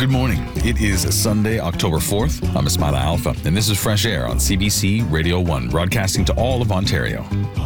Good morning. It is Sunday, October 4th. I'm Ismaila Alpha, and this is Fresh Air on CBC Radio 1, broadcasting to all of Ontario.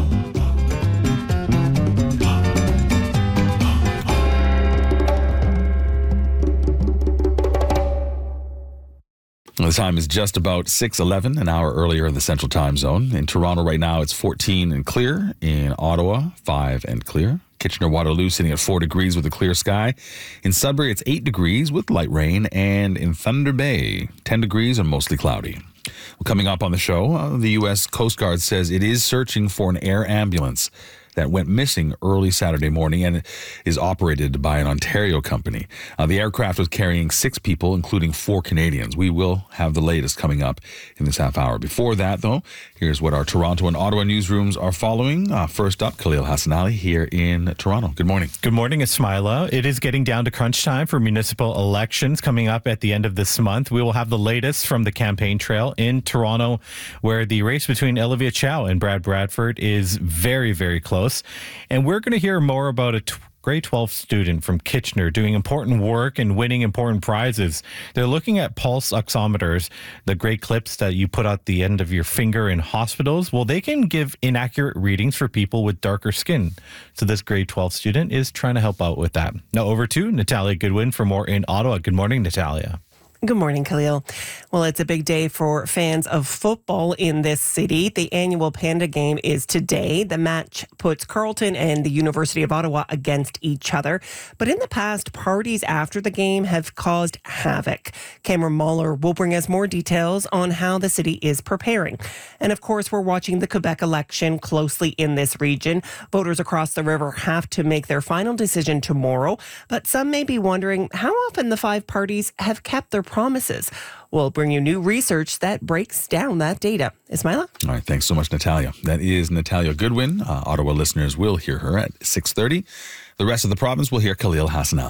The time is just about 6:11, an hour earlier in the Central Time Zone. In Toronto right now, it's 14 and clear. In Ottawa, 5 and clear. Kitchener-Waterloo sitting at 4 degrees with a clear sky. In Sudbury, it's 8 degrees with light rain. And in Thunder Bay, 10 degrees and mostly cloudy. Well, coming up on the show, the U.S. Coast Guard says it is searching for an air ambulance that went missing early Saturday morning and is operated by an Ontario company. The aircraft was carrying 6 people, including 4 Canadians. We will have the latest coming up in this half hour. Before that, though, here's what our Toronto and Ottawa newsrooms are following. First up, Khalil Hassanali here in Toronto. Good morning. Good morning, Ismaila. It is getting down to crunch time for municipal elections coming up at the end of this month. We will have the latest from the campaign trail in Toronto, where the race between Olivia Chow and Brad Bradford is very, very close. And we're going to hear more about a grade 12 student from Kitchener doing important work and winning important prizes. They're looking at pulse oximeters, the great clips that you put at the end of your finger in hospitals. Well, they can give inaccurate readings for people with darker skin. So this grade 12 student is trying to help out with that. Now over to Natalia Goodwin for more in Ottawa. Good morning, Natalia. Good morning, Khalil. Well, it's a big day for fans of football in this city. The annual Panda Game is today. The match puts Carleton and the University of Ottawa against each other. But in the past, parties after the game have caused havoc. Cameron Mahler will bring us more details on how the city is preparing. And of course, we're watching the Quebec election closely in this region. Voters across the river have to make their final decision tomorrow. But some may be wondering how often the 5 parties have kept their promises. We'll bring you new research that breaks down that data. Ismaila? All right, thanks so much, Natalia. That is Natalia Goodwin. Ottawa listeners will hear her at 6:30. The rest of the province will hear Khalil Hassanali.